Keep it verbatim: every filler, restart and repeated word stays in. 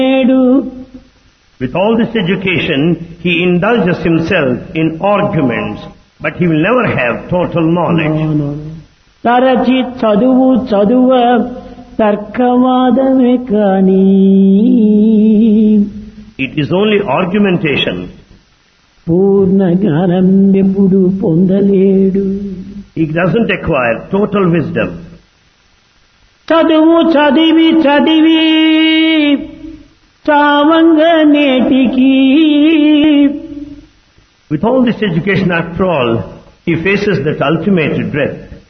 With all this education, he indulges himself in arguments, but he will never have total knowledge. తరచి చదువు చదువ తర్కవాదమే కాని It is only argumentation. పూర్ణ జ్ఞానం ఎప్పుడు పొందలేడు. He doesn't acquire total wisdom. చదువు చదివి చదివి చావంగ నేటికి. With all this education, after all, he faces that ultimate death.